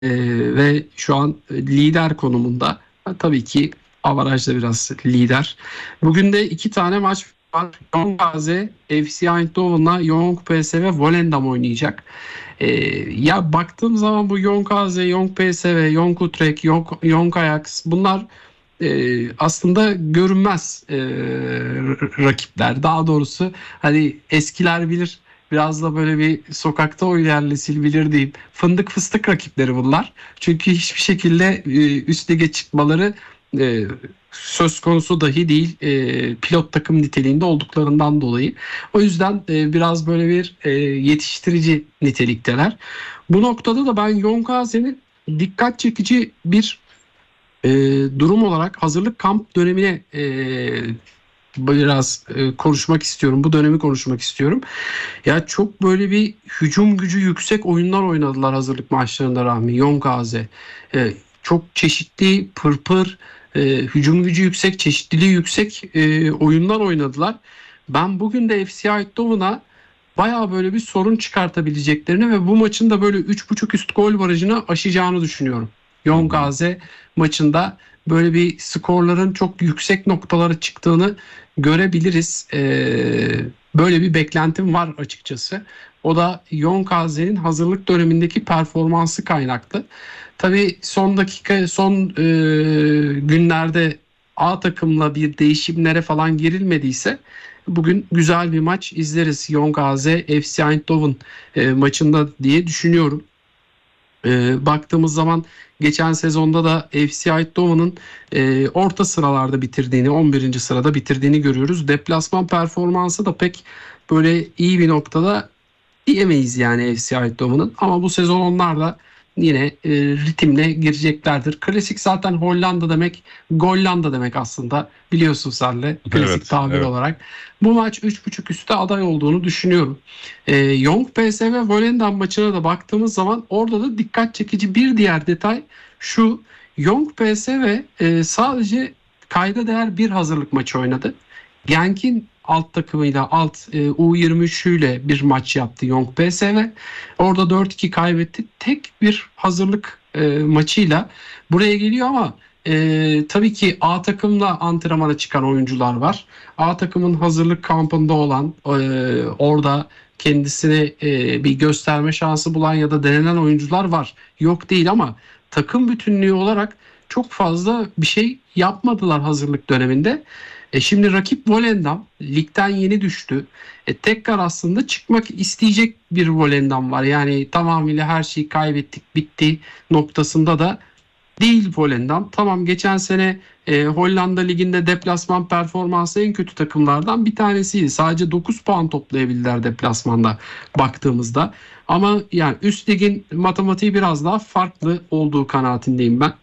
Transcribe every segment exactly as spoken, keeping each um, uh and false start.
Ee, ve şu an lider konumunda. Ha, tabii ki avarajda biraz lider. Bugün de iki tane maç var. Young Gazi F C Eindhoven'la Young P S V Volendam oynayacak. Ee, ya baktığım zaman bu Young Gazi, Young P S V, Young Utrecht, Young, Young Ajax bunlar e, aslında görünmez e, rakipler. Daha doğrusu hani eskiler bilir, biraz da böyle bir sokakta oynayan nesil bilir diyeyim. Fındık fıstık rakipleri bunlar. Çünkü hiçbir şekilde e, üst lige çıkmaları e, söz konusu dahi değil, e, pilot takım niteliğinde olduklarından dolayı. O yüzden e, biraz böyle bir e, yetiştirici nitelikteler. Bu noktada da ben Yonkaze'nin dikkat çekici bir e, durum olarak hazırlık kamp dönemine e, biraz e, konuşmak istiyorum. Bu dönemi konuşmak istiyorum. Ya çok böyle bir hücum gücü yüksek oyunlar oynadılar hazırlık maçlarında Rahmi. Yonkaze. E, çok çeşitli pırpır, e, hücum gücü yüksek, çeşitliliği yüksek e, oyunlar oynadılar. Ben bugün de F C Eindhoven'a bayağı böyle bir sorun çıkartabileceklerini ve bu maçın da böyle üç buçuk üst gol barajını aşacağını düşünüyorum. Hı hı. Yongaze maçında böyle bir skorların çok yüksek noktalara çıktığını görebiliriz. Ee, böyle bir beklentim var açıkçası. O da Yonkaze'nin hazırlık dönemindeki performansı kaynaklı. Tabii son dakika, son e, günlerde A takımla bir değişimlere falan girilmediyse bugün güzel bir maç izleriz. Yongaze F C Eindhoven e, maçında diye düşünüyorum. E, baktığımız zaman geçen sezonda da F C Eindhoven'ın e, orta sıralarda bitirdiğini, on birinci sırada bitirdiğini görüyoruz. Deplasman performansı da pek böyle iyi bir noktada diyemeyiz yani F C Eindhoven'ın. Ama bu sezon onlar da yine e, ritimle gireceklerdir. Klasik zaten Hollanda demek, Gollanda demek aslında. Biliyorsun sen de klasik Evet, tabir evet. olarak. Bu maç üç buçuk üstte aday olduğunu düşünüyorum. E, Young P S V Volendam maçına da baktığımız zaman orada da dikkat çekici bir diğer detay şu. Young P S V e, sadece kayda değer bir hazırlık maçı oynadı. Genk'in alt takımıyla alt e, U yirmi üçüyle bir maç yaptı Young P S V. Orada dört iki kaybetti. Tek bir hazırlık e, maçıyla buraya geliyor ama e, tabii ki A takımla antrenmana çıkan oyuncular var. A takımın hazırlık kampında olan e, orada kendisine e, bir gösterme şansı bulan ya da denenen oyuncular var. Yok değil ama takım bütünlüğü olarak çok fazla bir şey yapmadılar hazırlık döneminde. E şimdi rakip Volendam ligden yeni düştü. E tekrar aslında çıkmak isteyecek bir Volendam var. Yani tamamıyla her şeyi kaybettik, bitti noktasında da değil Volendam. Tamam, geçen sene e, Hollanda Ligi'nde deplasman performansı en kötü takımlardan bir tanesiydi. Sadece dokuz puan toplayabildiler deplasmanda baktığımızda. Ama yani üst ligin matematiği biraz daha farklı olduğu kanaatindeyim ben.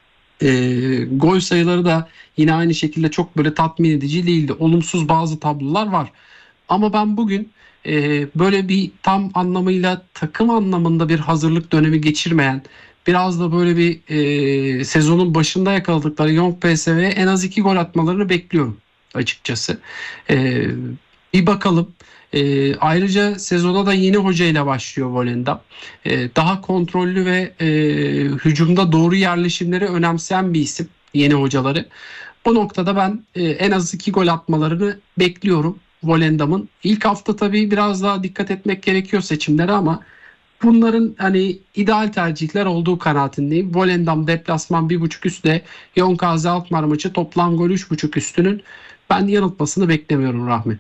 E, gol sayıları da yine aynı şekilde çok böyle tatmin edici değildi. Olumsuz bazı tablolar var. Ama ben bugün e, böyle bir tam anlamıyla takım anlamında bir hazırlık dönemi geçirmeyen, biraz da böyle bir e, sezonun başında yakaladıkları Young P S V'ye en az iki gol atmalarını bekliyorum açıkçası. E, bir bakalım. E, ayrıca sezona da yeni hocayla başlıyor Volendam. E, daha kontrollü ve e, hücumda doğru yerleşimleri önemseyen bir isim yeni hocaları. O noktada ben e, en az iki gol atmalarını bekliyorum Volendam'ın. İlk hafta tabii biraz daha dikkat etmek gerekiyor seçimlere ama bunların hani ideal tercihler olduğu kanaatindeyim. Volendam deplasman bir buçuk üstte, Yonkazı Alkmaar maçı toplam gol üç buçuk üstünün ben yanıltmasını beklemiyorum Rahmi.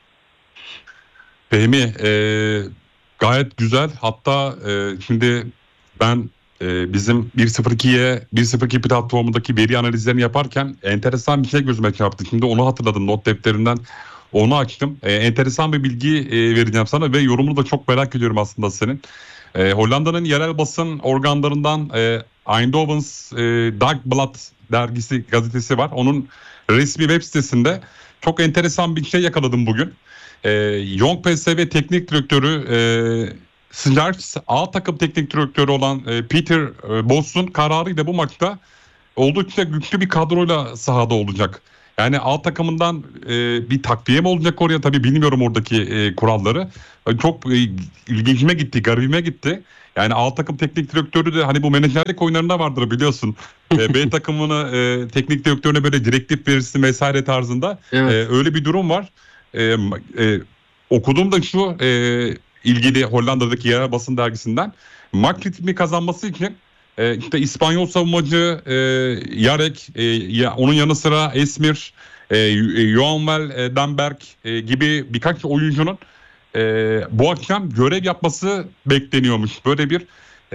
Fehmi, e, gayet güzel. Hatta e, şimdi ben e, bizim bir sıfır ikiye bir sıfır iki platformundaki veri analizlerini yaparken enteresan bir şey gözüme çarptı. Şimdi onu hatırladım, not defterinden onu açtım. E, enteresan bir bilgi e, vereceğim sana ve yorumunu da çok merak ediyorum aslında senin. E, Hollanda'nın yerel basın organlarından e, Eindhoven's e, Dagblad dergisi, gazetesi var. Onun resmi web sitesinde çok enteresan bir şey yakaladım bugün. E, Young P S V teknik direktörü e, Slarks A takım teknik direktörü olan e, Peter e, Bosz'un kararıyla bu maçta oldukça güçlü bir kadroyla sahada olacak. Yani alt takımından e, bir takviye mi olacak oraya, tabii bilmiyorum oradaki e, kuralları. E, Çok e, ilgincime gitti, garibime gitti. Yani alt takım teknik direktörü de hani bu menajerlik oyunlarında vardır biliyorsun. E, B takımını e, teknik direktörüne böyle direktif verirsin vesaire tarzında. E, Evet. öyle bir durum var. E, e, Okuduğum da şu, e, ilgili Hollanda'daki yerel basın dergisinden, maç ritmi kazanması için e, işte İspanyol savunmacı e, Yarek, e, ya, onun yanı sıra Esmir, e, Johanvel e, Denberg e, gibi birkaç oyuncunun e, bu akşam görev yapması bekleniyormuş. Böyle bir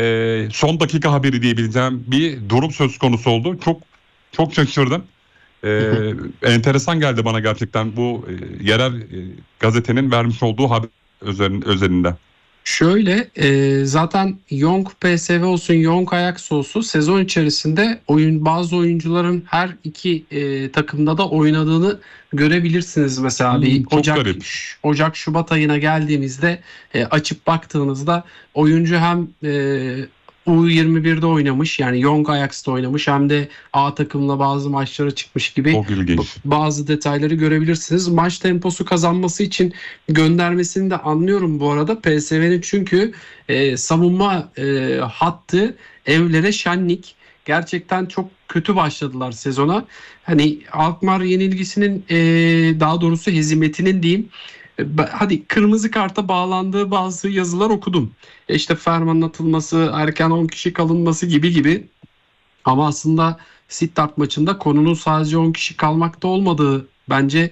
e, son dakika haberi diyebileceğim bir durum söz konusu oldu. Çok çok şaşırdım. E, Enteresan geldi bana gerçekten bu e, yerel e, gazetenin vermiş olduğu haber özel, özelinde. Şöyle e, zaten Young P S V olsun Young Ajax olsun sezon içerisinde oyun bazı oyuncuların her iki e, takımda da oynadığını görebilirsiniz. Mesela bir Hmm, çok Ocak garip. Ş- Ocak Şubat ayına geldiğimizde e, açıp baktığınızda oyuncu hem e, U yirmi birde oynamış, yani Young Ajax'ta oynamış, hem de A takımla bazı maçlara çıkmış gibi Çok b- ilginç. bazı detayları görebilirsiniz. Maç temposu kazanması için göndermesini de anlıyorum bu arada P S V'nin, çünkü e, savunma e, hattı evlere şenlik. Gerçekten çok kötü başladılar sezona. Hani Alkmaar yenilgisinin, e, daha doğrusu hezimetinin diyeyim. E, ba- Hadi kırmızı karta bağlandığı bazı yazılar okudum. E İşte fermanın atılması, erken on kişi kalınması gibi gibi. Ama aslında Sittard maçında konunun sadece on kişi kalmakta olmadığı bence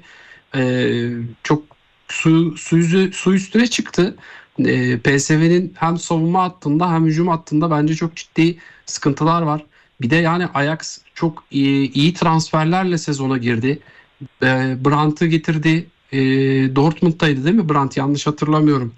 e, çok su, su, yüzü- su üstüne çıktı. E, P S V'nin hem savunma hattında hem hücum hattında bence çok ciddi sıkıntılar var. Bir de yani Ajax çok iyi, iyi transferlerle sezona girdi. E, Brandt'ı getirdi. E, Dortmund'daydı değil mi Brandt? Yanlış hatırlamıyorum.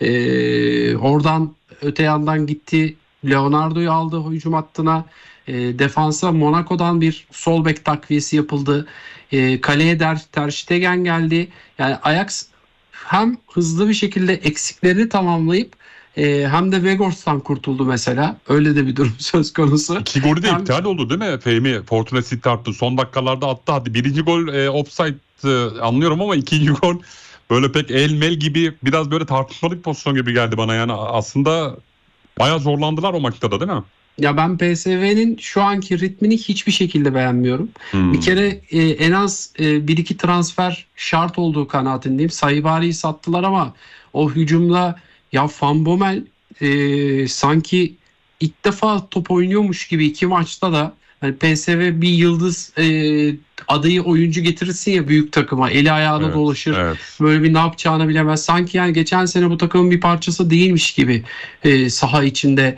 E, oradan öte yandan gitti. Leonardo'yu aldı hücum hattına. E, defansa Monaco'dan bir sol bek takviyesi yapıldı. E, kaleye Der, Ter Stegen geldi. Yani Ajax hem hızlı bir şekilde eksiklerini tamamlayıp e, hem de Weghorst'tan kurtuldu mesela. Öyle de bir durum söz konusu. İki golü de Hem iptal oldu değil mi Fehmi? Fortuna Sittard'ın son dakikalarda attı. Hadi birinci gol e, offside e, anlıyorum ama ikinci gol böyle pek el mel gibi, biraz böyle tartışmalı bir pozisyon gibi geldi bana. Yani aslında bayağı zorlandılar o maçta da değil mi? Ya ben P S V'nin şu anki ritmini hiçbir şekilde beğenmiyorum. Bir Hmm. kere e, en az e, bir iki transfer şart olduğu kanaatindeyim. Saibari'yi sattılar ama o hücumda ya Van Bommel e, sanki ilk defa top oynuyormuş gibi iki maçta da, hani P S V bir yıldız e, adayı oyuncu getirirsin ya büyük takıma, eli ayağına Evet, dolaşır, evet. böyle bir ne yapacağını bilemez. Sanki yani geçen sene bu takımın bir parçası değilmiş gibi e, saha içinde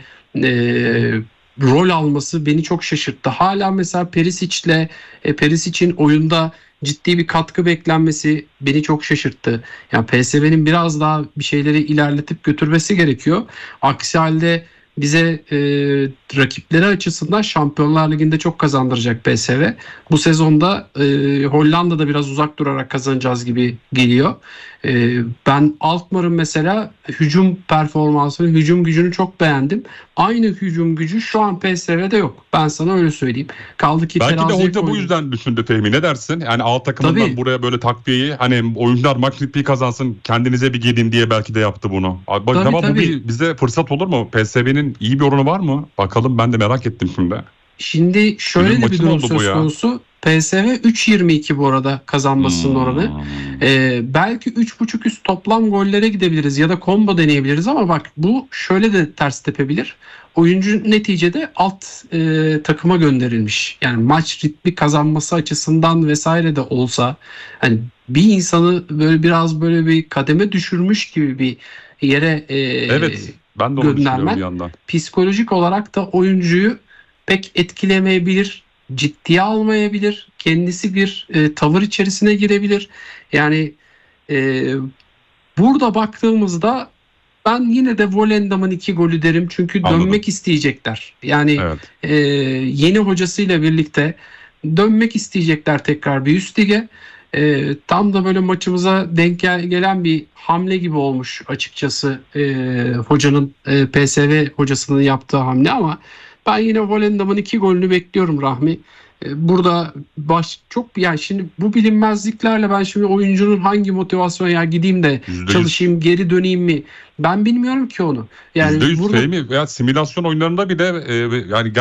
e, rol alması beni çok şaşırttı. Hala mesela Perisic'le e, Perisic'in oyunda ciddi bir katkı beklenmesi beni çok şaşırttı. Yani P S V'nin biraz daha bir şeyleri ilerletip götürmesi gerekiyor. Aksi halde bize e, rakipleri açısından Şampiyonlar Ligi'nde çok kazandıracak P S V. Bu sezonda e, Hollanda'da biraz uzak durarak kazanacağız gibi geliyor. E, ben Alkmaar'ın mesela hücum performansını, hücum gücünü çok beğendim. Aynı hücum gücü şu an P S V'de yok. Ben sana öyle söyleyeyim. Kaldı ki Belki de teraziye hoca bu koydum. yüzden düşündü Fehmi, ne dersin? Yani alt takımından Tabii. buraya böyle takviyeyi, hani oyuncular maç ritmi kazansın, kendinize bir gelin diye belki de yaptı bunu. Abi, Tabii acaba bu tabii. bir bize fırsat olur mu? P S V'nin iyi bir oranı var mı? Bakalım, ben de merak ettim şimdi. Şimdi şöyle Ölüm de bir maçı mı durum oldu bu söz ya? konusu. P S V üç yirmi iki bu arada kazanmasının oranı. Hmm. Ee, belki üç buçuk üst toplam gollere gidebiliriz ya da combo deneyebiliriz ama bak bu şöyle de ters tepebilir. Oyuncu neticede alt e, takıma gönderilmiş. Yani maç ritmi kazanması açısından vesaire de olsa, hani bir insanı böyle biraz böyle bir kademe düşürmüş gibi bir yere e, Evet, ben de onu düşünüyorum bir göndermen yandan. psikolojik olarak da oyuncuyu pek etkilemeyebilir, ciddiye almayabilir, kendisi bir e, tavır içerisine girebilir. Yani e, burada baktığımızda ben yine de Volendam'ın iki golü derim, çünkü Anladım. dönmek isteyecekler. Yani Evet. e, yeni hocasıyla birlikte dönmek isteyecekler tekrar bir üst lige. E, tam da böyle maçımıza denk gel- gelen bir hamle gibi olmuş açıkçası e, hocanın, e, P S V hocasının yaptığı hamle, ama ben yine Volendam'ın iki golünü bekliyorum Rahmi. E, burada baş çok yani şimdi bu bilinmezliklerle ben şimdi oyuncunun hangi motivasyona ya gideyim de yüzde yüz çalışayım geri döneyim mi? Ben bilmiyorum ki onu. Yani yüzde yüz burada Fehmi veya simülasyon oyunlarında bile e, yani